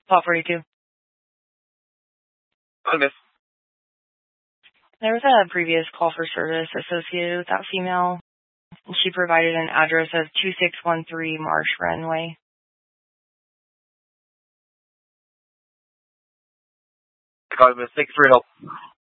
Call 42. Hi, miss. There was a previous call for service associated with that female. She provided an address of 2613 Marsh Runway. Call, miss. Thanks for your help.